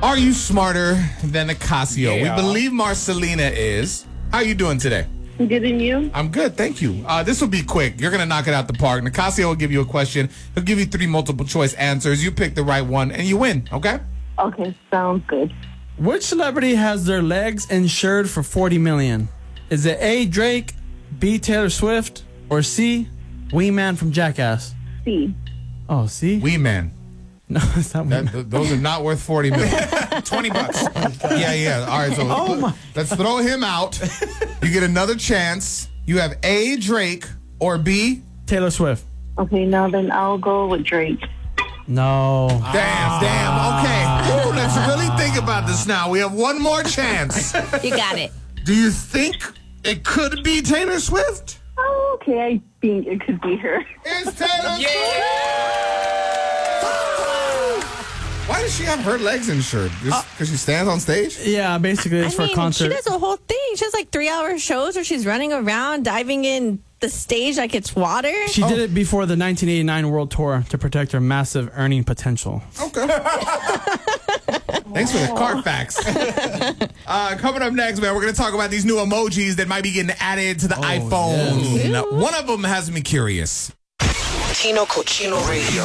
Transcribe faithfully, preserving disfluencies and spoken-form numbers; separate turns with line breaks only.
Are you smarter than Nicasio?
Yeah.
We believe Marcelina is. How you doing today?
Good, and you?
I'm good, thank you. Uh, this will be quick. You're going to knock it out the park. Nicasio will give you a question. He'll give you three multiple choice answers. You pick the right one, and you win, okay?
Okay, sounds good.
Which celebrity has their legs insured for forty million dollars? Is it A, Drake, B, Taylor Swift, or C, Wee Man from Jackass?
C.
Oh, C?
Wee Man.
No, it's not Wee
That,
Man.
th- those are not worth forty million dollars.
twenty bucks.
Yeah, yeah. All right, so
Oh, my.
let's throw him out. You get another chance. You have A, Drake, or B.
Taylor Swift.
Okay, now then I'll go with Drake.
No.
Damn, damn. Okay. Ooh, let's really think about this now. We have one more chance.
You got it.
Do you think it could be Taylor Swift?
Oh, okay, I think it could be her.
It's Taylor Swift! Why does she have her legs insured? Just because she stands on stage?
Yeah, basically it's
I
for
mean,
a concert.
she does a whole thing. She has like three-hour shows where she's running around, diving in the stage like it's water.
She did it before the nineteen eighty-nine World Tour to protect her massive earning potential.
Okay. Thanks for the car facts. uh, coming up next, man, we're going to talk about these new emojis that might be getting added to the iPhone.
yes.
One of them has me curious.
Tino Cochino Radio.